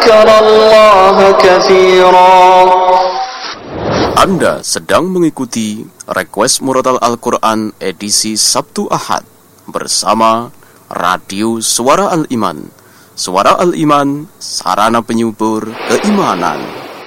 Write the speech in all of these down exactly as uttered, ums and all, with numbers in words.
وذكر الله كثيرا. Anda sedang mengikuti Request Murotal Al-Quran edisi Sabtu Ahad bersama Radio Suara Al-Iman. Suara Al-Iman, sarana penyubur keimanan.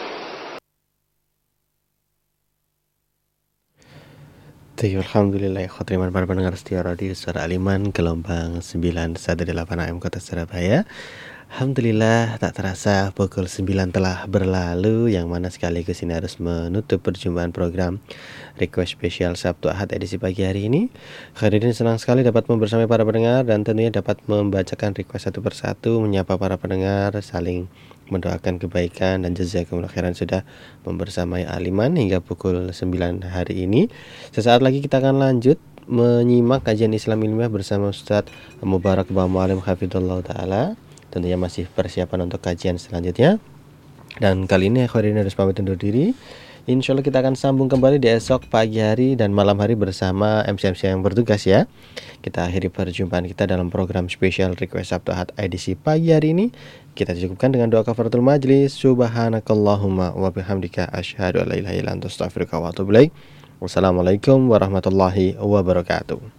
Alhamdulillah, khotriman para pendengar setia Radio Suara Al-Iman, gelombang sembilan satu delapan A M Kota Surabaya. Alhamdulillah, tak terasa pukul sembilan telah berlalu, yang mana sekaligus ini harus menutup perjumpaan program Request Spesial Sabtu Ahad edisi pagi hari ini. Khairuddin senang sekali dapat membersamai para pendengar dan tentunya dapat membacakan request satu persatu, menyapa para pendengar, saling mendoakan kebaikan dan jazakumullah khairan sudah membersamai Aliman hingga pukul sembilan hari ini. Sesaat lagi kita akan lanjut menyimak kajian Islam ilmiah bersama Ustaz Mubarak Ba Mualim hafizallahu taala. Tentunya masih persiapan untuk kajian selanjutnya. Dan kali ini Khairuddin harus pamit undur diri. Insya Allah kita akan sambung kembali di esok pagi hari dan malam hari bersama M C M C yang bertugas ya. Kita akhiri perjumpaan kita dalam program spesial Request Sabtu Ahad edisi pagi hari ini. Kita cukupkan dengan doa kafaratul majlis. Subhanakallahumma wa bihamdika asyhadu an la ilaha illa anta astaghfiruka wa atubu ilaik. Wassalamualaikum warahmatullahi wabarakatuh.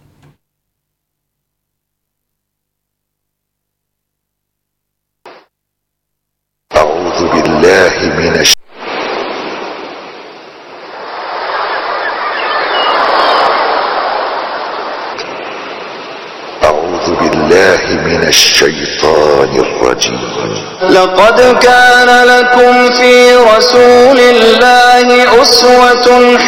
أعوذ بالله من الش... أعوذ بالله من الشيطان الرجيم. لقد كان لكم في رسول الله أسوة